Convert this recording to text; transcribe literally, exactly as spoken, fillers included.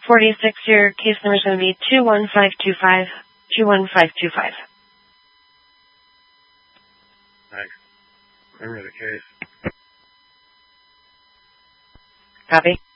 forty-six, your case number is going to be two one five two five. two one five two five. Thanks. Remember the case. Copy.